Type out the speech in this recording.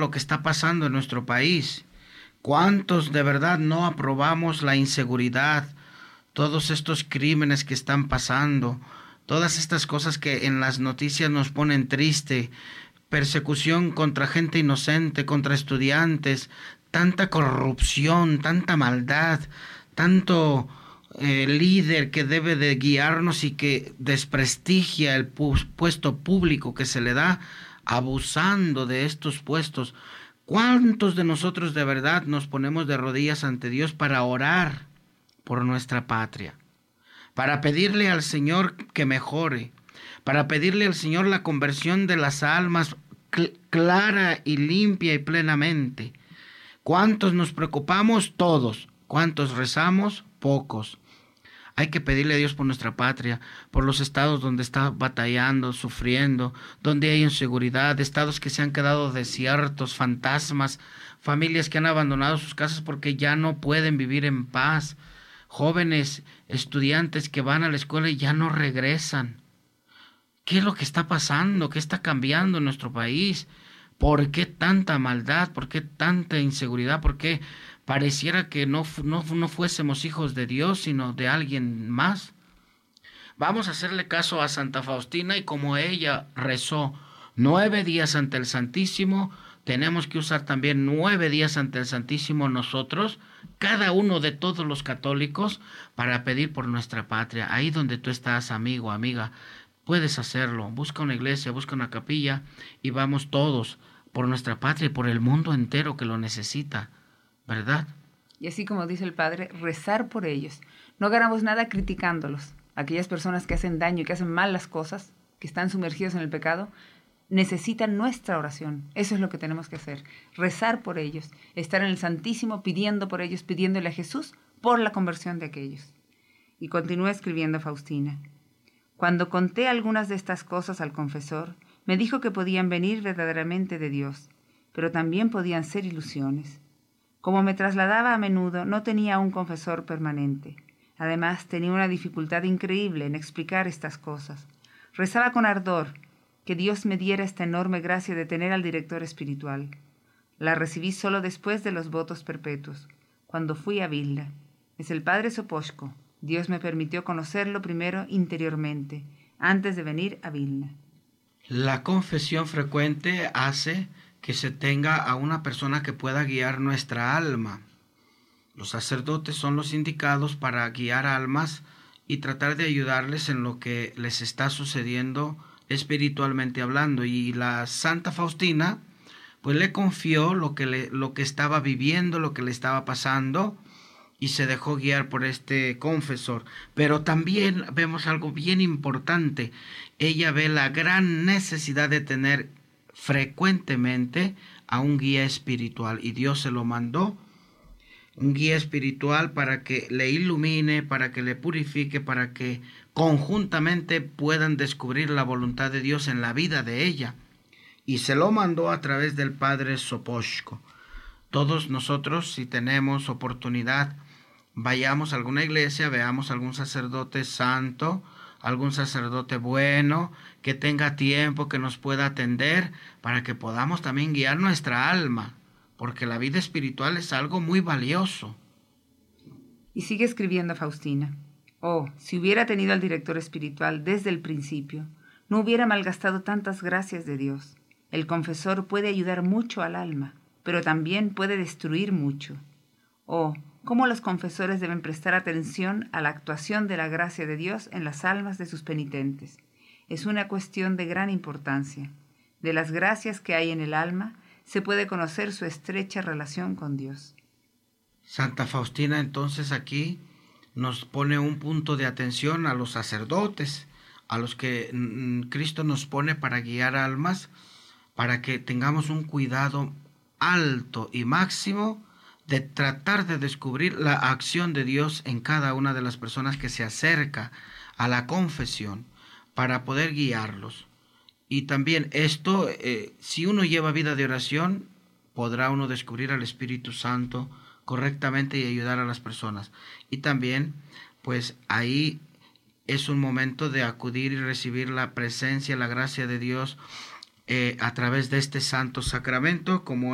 lo que está pasando en nuestro país. ¿Cuántos de verdad no aprobamos la inseguridad, todos estos crímenes que están pasando, todas estas cosas que en las noticias nos ponen triste, persecución contra gente inocente, contra estudiantes, tanta corrupción, tanta maldad, tanto líder que debe de guiarnos y que desprestigia el puesto público que se le da, abusando de estos puestos? ¿Cuántos de nosotros de verdad nos ponemos de rodillas ante Dios para orar por nuestra patria, para pedirle al Señor que mejore, para pedirle al Señor la conversión de las almas clara y limpia y plenamente? ¿Cuántos nos preocupamos? Todos. ¿Cuántos rezamos? Pocos. Hay que pedirle a Dios por nuestra patria, por los estados donde está batallando, sufriendo, donde hay inseguridad, estados que se han quedado desiertos, fantasmas, familias que han abandonado sus casas porque ya no pueden vivir en paz, jóvenes, estudiantes que van a la escuela y ya no regresan. ¿Qué es lo que está pasando? ¿Qué está cambiando en nuestro país? ¿Por qué tanta maldad? ¿Por qué tanta inseguridad? ¿Por qué pareciera que no fuésemos hijos de Dios, sino de alguien más? Vamos a hacerle caso a Santa Faustina, y como ella rezó 9 días ante el Santísimo, tenemos que usar también 9 días ante el Santísimo nosotros, cada uno de todos los católicos, para pedir por nuestra patria. Ahí donde tú estás, amigo, amiga, puedes hacerlo. Busca una iglesia, busca una capilla y vamos todos por nuestra patria y por el mundo entero que lo necesita, ¿verdad? Y así como dice el Padre, rezar por ellos. No ganamos nada criticándolos. Aquellas personas que hacen daño y que hacen mal las cosas, que están sumergidos en el pecado, necesitan nuestra oración. Eso es lo que tenemos que hacer. Rezar por ellos. Estar en el Santísimo pidiendo por ellos, pidiéndole a Jesús por la conversión de aquellos. Y continúa escribiendo Faustina. Cuando conté algunas de estas cosas al confesor, me dijo que podían venir verdaderamente de Dios, pero también podían ser ilusiones. Como me trasladaba a menudo, no tenía un confesor permanente. Además, tenía una dificultad increíble en explicar estas cosas. Rezaba con ardor que Dios me diera esta enorme gracia de tener al director espiritual. La recibí solo después de los votos perpetuos, cuando fui a Vilna. Es el padre Soposhko. Dios me permitió conocerlo primero interiormente, antes de venir a Vilna. La confesión frecuente hace que se tenga a una persona que pueda guiar nuestra alma. Los sacerdotes son los indicados para guiar almas y tratar de ayudarles en lo que les está sucediendo espiritualmente hablando. Y la Santa Faustina pues le confió lo que estaba viviendo, lo que le estaba pasando, y se dejó guiar por este confesor. Pero también vemos algo bien importante. Ella ve la gran necesidad de tener frecuentemente a un guía espiritual, y Dios se lo mandó, un guía espiritual para que le ilumine, para que le purifique, para que conjuntamente puedan descubrir la voluntad de Dios en la vida de ella, y se lo mandó a través del padre Soposhko. Todos nosotros, si tenemos oportunidad, vayamos a alguna iglesia, veamos algún sacerdote santo, algún sacerdote bueno, que tenga tiempo, que nos pueda atender, para que podamos también guiar nuestra alma, porque la vida espiritual es algo muy valioso. Y sigue escribiendo Faustina. Oh, si hubiera tenido al director espiritual desde el principio, no hubiera malgastado tantas gracias de Dios. El confesor puede ayudar mucho al alma, pero también puede destruir mucho. Oh, cómo los confesores deben prestar atención a la actuación de la gracia de Dios en las almas de sus penitentes. Es una cuestión de gran importancia. De las gracias que hay en el alma, se puede conocer su estrecha relación con Dios. Santa Faustina entonces aquí nos pone un punto de atención a los sacerdotes, a los que Cristo nos pone para guiar almas, para que tengamos un cuidado alto y máximo de tratar de descubrir la acción de Dios en cada una de las personas que se acerca a la confesión, para poder guiarlos. Y también esto, si uno lleva vida de oración, podrá uno descubrir al Espíritu Santo correctamente y ayudar a las personas. Y también, pues ahí es un momento de acudir y recibir la presencia, la gracia de Dios a través de este santo sacramento, como